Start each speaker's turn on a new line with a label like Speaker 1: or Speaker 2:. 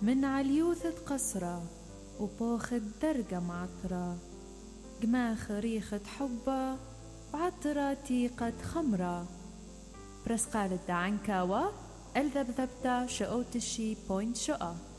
Speaker 1: من عليوثة قصرة وبوخد درجة معطرة، قماخ ريخة حبة بعطرة تيقة خمرة، برسقال الدعنكاوة الذبذبتا شقوتشي بوينت شقة.